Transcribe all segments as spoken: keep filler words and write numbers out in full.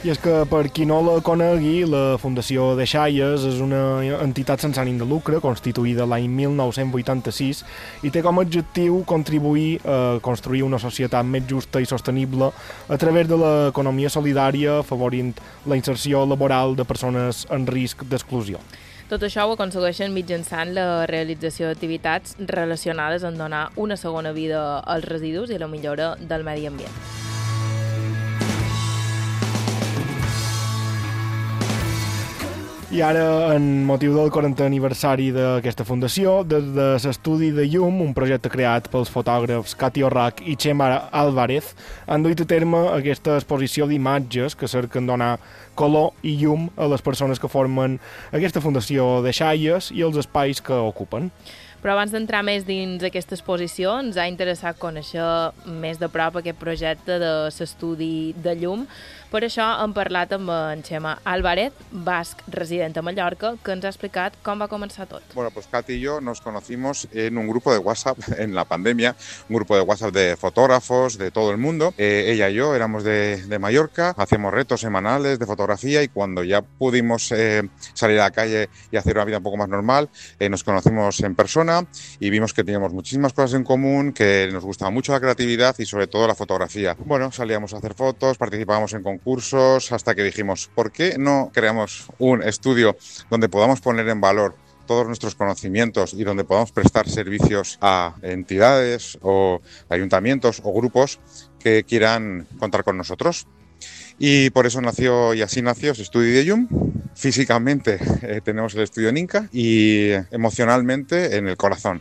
I és que, per qui no la conegui, la Fundació Deixalles és una entitat sense ànim de lucre, constituïda l'any mil nou-cents vuitanta-sis, i té com a objectiu contribuir a construir una societat més justa i sostenible a través de l'economia solidària, afavorint la inserció laboral de persones en risc d'exclusió. Tot això ho aconsegueixen mitjançant la realització d'activitats relacionades amb donar una segona vida als residus i la millora del medi ambient. I ara, en motiu del quarantè aniversari d'aquesta fundació, des de l'estudi de llum, un projecte creat pels fotògrafs Cati Orrach i Chema Álvarez, han duit a terme aquesta exposició d'imatges que cerquen donar color i llum a les persones que formen aquesta fundació Deixalles i els espais que ocupen. Però abans d'entrar més dins aquesta exposició, ens ha interessat conèixer més de prop aquest projecte de l'estudi de llum. Per això hem parlat amb en Chema Álvarez, basc resident a Mallorca, que ens ha explicat com va començar tot. Bueno, pues Katy y yo nos conocimos en un grupo de WhatsApp en la pandemia, un grupo de WhatsApp de fotógrafos de todo el mundo. Eh, ella y yo éramos de, de Mallorca, hacíamos retos semanales de fotografía y cuando ya pudimos eh, salir a la calle y hacer una vida un poco más normal, eh, nos conocimos en persona y vimos que teníamos muchísimas cosas en común, que nos gustaba mucho la creatividad y sobre todo la fotografía. Bueno, salíamos a hacer fotos, participábamos en concursos, cursos, hasta que dijimos, ¿por qué no creamos un estudio donde podamos poner en valor todos nuestros conocimientos y donde podamos prestar servicios a entidades o ayuntamientos o grupos que quieran contar con nosotros? Y por eso nació, y así nació Estudio de Llum. Físicamente eh, tenemos el estudio en Inca y emocionalmente en el corazón.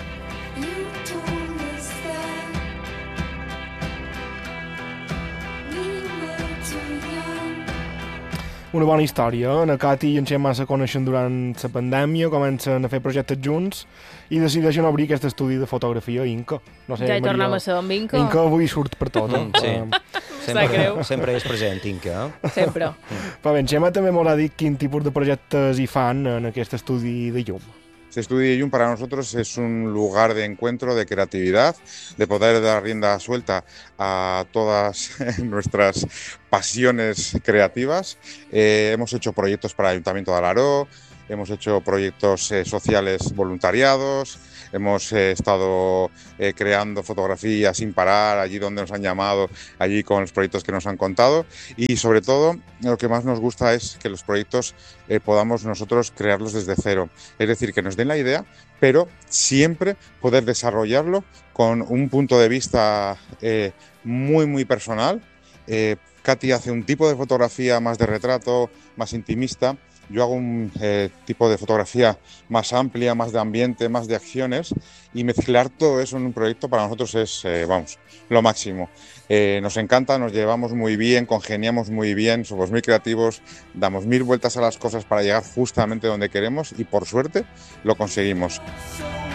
Una bona història. En Cati i en Xema se coneixen durant la pandèmia, comencen a fer projectes junts i decideixen obrir aquest estudi de fotografia a Inca. No sé, ja hi Maria, tornem a ser amb Inca. Inca avui surt per tot. Mm, sí. Sempre, sempre és present, Inca. Sempre. Però bé, en Xema també m'haurà dit quin tipus de projectes hi fan en aquest estudi de llum. Este Estudio de Llum para nosotros es un lugar de encuentro, de creatividad, de poder dar rienda suelta a todas nuestras pasiones creativas. Eh, hemos hecho proyectos para el Ayuntamiento de Alaró, hemos hecho proyectos eh, sociales voluntariados, hemos eh, estado eh, creando fotografías sin parar, allí donde nos han llamado, allí con los proyectos que nos han contado y sobre todo lo que más nos gusta es que los proyectos eh, podamos nosotros crearlos desde cero, es decir, que nos den la idea, pero siempre poder desarrollarlo con un punto de vista eh, muy muy personal. Eh, Katy hace un tipo de fotografía más de retrato, más intimista. Yo hago un eh, tipo de fotografía más amplia, más de ambiente, más de acciones y mezclar todo eso en un proyecto para nosotros es, eh, vamos, lo máximo. Eh, nos encanta, nos llevamos muy bien, congeniamos muy bien, somos muy creativos, damos mil vueltas a las cosas para llegar justamente donde queremos y por suerte lo conseguimos.